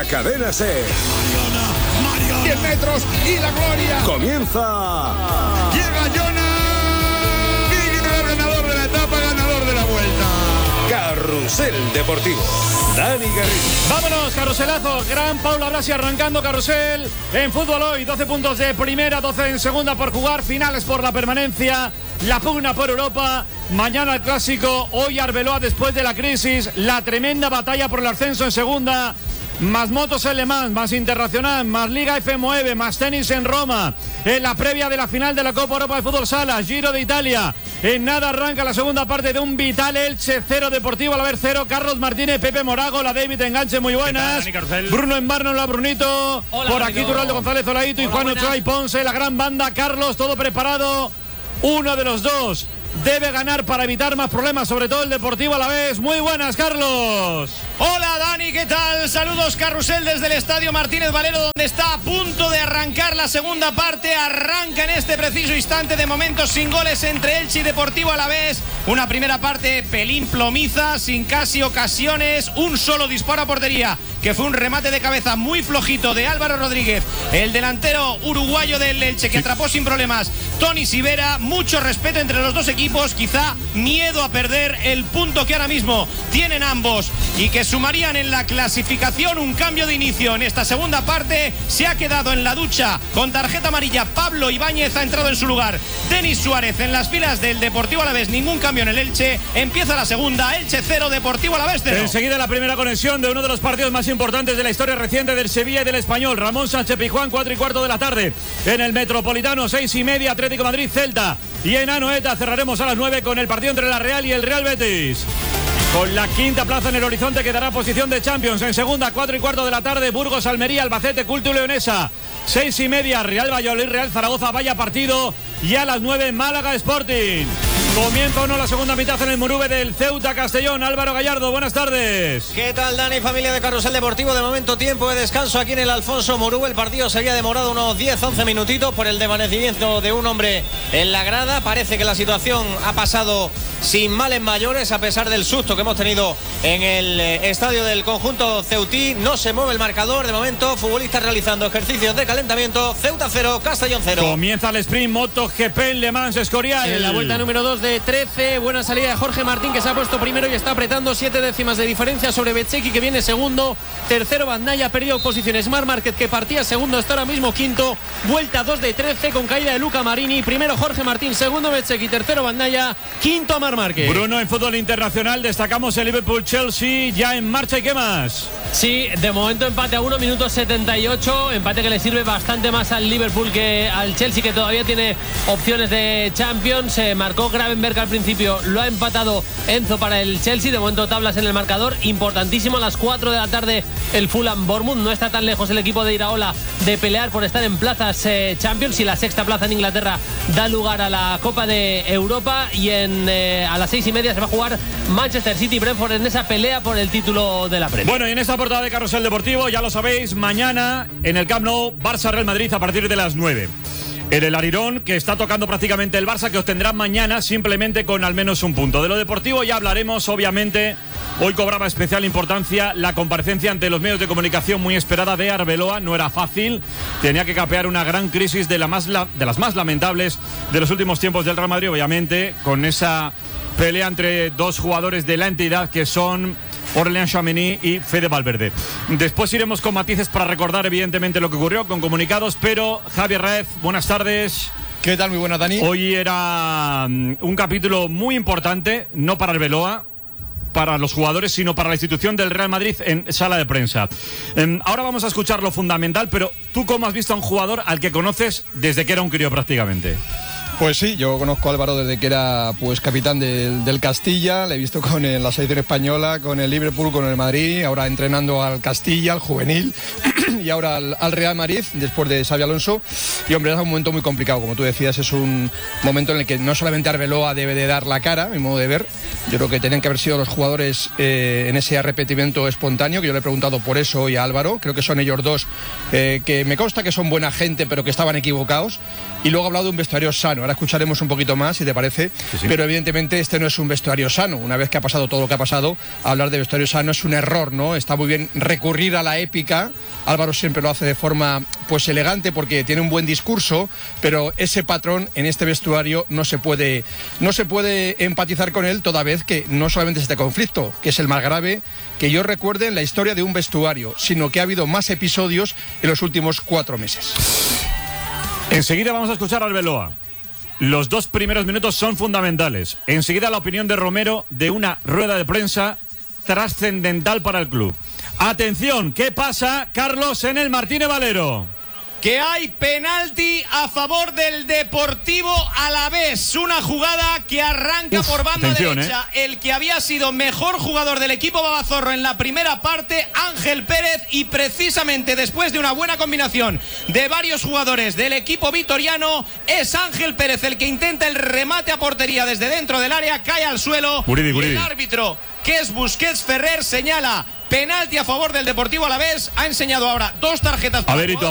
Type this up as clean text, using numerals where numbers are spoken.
la Cadena SER. 10 metros y la gloria. Comienza. Llega Jonas. Y ganador de la etapa, ganador de la vuelta. Carrusel Deportivo. Dani Garrido. Vámonos, carruselazo. Gran Paula Blasi arrancando carrusel en fútbol hoy. 12 puntos de primera, 12 en segunda por jugar. Finales por la permanencia. La pugna por Europa. Mañana el clásico. Hoy Arbeloa después de la crisis. La tremenda batalla por el ascenso en segunda. Más motos en Le Mans, más internacional, más Liga F9, más tenis en Roma. En la previa de la final de la Copa Europa de Fútbol Sala, Giro de Italia. En nada arranca la segunda parte de un vital Elche 0, Deportivo Alavés 0. Carlos Martínez, Pepe Morago, la David Enganche, muy buenas. Bruno Embarno, la Brunito. Hola, por aquí Turaldo González Olaito y Juan Ochoa y Ponce, la gran banda. Carlos, todo preparado. Uno de los dos debe ganar para evitar más problemas, sobre todo el Deportivo Alavés. Muy buenas, Carlos. Hola, Dani, ¿qué tal? Saludos, carrusel desde el Estadio Martínez Valero, donde está a punto de arrancar la segunda parte. Arranca en este preciso instante, de momento sin goles entre Elche y Deportivo Alavés. Una primera parte pelín plomiza, sin casi ocasiones, un solo disparo a portería, que fue un remate de cabeza muy flojito de Álvaro Rodríguez, el delantero uruguayo del Elche, que atrapó sin problemas Tony Sivera. Mucho respeto entre los dos equipos, quizá miedo a perder el punto que ahora mismo tienen ambos y que sumarían en la clasificación. Un cambio de inicio en esta segunda parte. Se ha quedado en la ducha con tarjeta amarilla Pablo Ibáñez, ha entrado en su lugar Denis Suárez en las filas del Deportivo Alavés. Ningún cambio en el Elche. Empieza la segunda, Elche 0, Deportivo Alavés 0. Enseguida la primera conexión de uno de los partidos más importantes de la historia reciente del Sevilla y del Español. Ramón Sánchez Pizjuán, 4:15 de la tarde en el Metropolitano. 6:30, Atlético Madrid Celta. Y en Anoeta cerraremos a las 9 con el partido entre la Real y el Real Betis. Con la quinta plaza en el horizonte quedará posición de Champions. En segunda, 4:15 de la tarde, Burgos, Almería, Albacete, Culto y Leonesa. 6:30, Real Valladolid, Real Zaragoza, vaya partido. Y a las 9, Málaga Sporting. Comienza o no la segunda mitad en el Murube del Ceuta Castellón. Álvaro Gallardo, buenas tardes. ¿Qué tal, Dani, familia de Carrusel Deportivo? De momento tiempo de descanso aquí en el Alfonso Murube. El partido se había demorado unos 10-11 minutitos por el desvanecimiento de un hombre en la grada. Parece que la situación ha pasado sin males mayores, a pesar del susto que hemos tenido en el estadio del conjunto ceutí. No se mueve el marcador de momento. Futbolistas realizando ejercicios de calentamiento. Ceuta 0, Castellón 0. Comienza el sprint MotoGP en Le Mans, Escorial. En la vuelta número 2 de 13, buena salida de Jorge Martín, que se ha puesto primero y está apretando 7 décimas de diferencia sobre Bezzecchi, que viene segundo. Tercero, Bandaya, ha perdido posiciones. Marc Márquez, que partía segundo, está ahora mismo quinto. Vuelta 2 de 13 con caída de Luca Marini. Primero Jorge Martín, segundo Bezzecchi, tercero Bandaya, quinto a Marc Márquez. Bruno, en fútbol internacional destacamos el Liverpool-Chelsea ya en marcha. ¿Y qué más? Sí, de momento empate a 1 minuto 78, empate que le sirve bastante más al Liverpool que al Chelsea, que todavía tiene opciones de Champions. Marcó Gravenberg al principio, lo ha empatado Enzo para el Chelsea. De momento tablas en el marcador, importantísimo. A las 4 de la tarde el Fulham Bournemouth. No está tan lejos el equipo de Iraola de pelear por estar en plazas Champions, y la sexta plaza en Inglaterra da lugar a la Copa de Europa. Y a las 6:30 se va a jugar Manchester City-Brentford en esa pelea por el título de la Premier. Bueno, y en esta portada de Carrusel Deportivo, ya lo sabéis, mañana en el Camp Nou, Barça-Real Madrid a partir de las 9. En el Arirón, que está tocando prácticamente el Barça, que obtendrá mañana simplemente con al menos un punto. De lo deportivo ya hablaremos, obviamente. Hoy cobraba especial importancia la comparecencia ante los medios de comunicación muy esperada de Arbeloa. No era fácil, tenía que capear una gran crisis de las más lamentables de los últimos tiempos del Real Madrid, obviamente, con esa pelea entre dos jugadores de la entidad que son Aurélien Tchouaméni y Fede Valverde. Después iremos con matices para recordar evidentemente lo que ocurrió, con comunicados, pero Javier Raez, buenas tardes. ¿Qué tal? Muy buenas, Dani. Hoy era un capítulo muy importante, no para Arbeloa, para los jugadores, sino para la institución del Real Madrid en sala de prensa. Ahora vamos a escuchar lo fundamental, pero ¿tú cómo has visto a un jugador al que conoces desde que era un crío prácticamente? Pues sí, yo conozco a Álvaro desde que era capitán del Castilla, le he visto con la selección española, con el Liverpool, con el Madrid, ahora entrenando al Castilla, al juvenil y ahora al Real Madrid, después de Xabi Alonso. Y hombre, es un momento muy complicado, como tú decías, es un momento en el que no solamente Arbeloa debe de dar la cara, a mi modo de ver. Yo creo que tienen que haber sido los jugadores en ese arrepentimiento espontáneo, que yo le he preguntado por eso hoy a Álvaro. Creo que son ellos dos, que me consta que son buena gente, pero que estaban equivocados. Y luego ha hablado de un vestuario sano. ahora escucharemos un poquito más, si te parece, pero evidentemente este no es un vestuario sano. Una vez que ha pasado todo lo que ha pasado, hablar de vestuario sano es un error, ¿no? Está muy bien recurrir a la épica. Álvaro siempre lo hace de forma pues elegante porque tiene un buen discurso, pero ese patrón en este vestuario no se puede empatizar con él, toda vez que no solamente es este conflicto, que es el más grave que yo recuerde en la historia de un vestuario, sino que ha habido más episodios en los últimos 4 meses. Enseguida vamos a escuchar a Arbeloa. Los 2 primeros minutos son fundamentales. Enseguida la opinión de Romero de una rueda de prensa trascendental para el club. Atención, ¿qué pasa, Carlos, en el Martínez Valero? Que hay penalti a favor del Deportivo Alavés. Una jugada que arranca por banda derecha. El que había sido mejor jugador del equipo babazorro en la primera parte, Ángel Pérez, y precisamente después de una buena combinación de varios jugadores del equipo vitoriano, es Ángel Pérez el que intenta el remate a portería desde dentro del área, cae al suelo. Y el árbitro, que es Busquets Ferrer, señala penalti a favor del Deportivo Alavés. Ha enseñado ahora 2 tarjetas para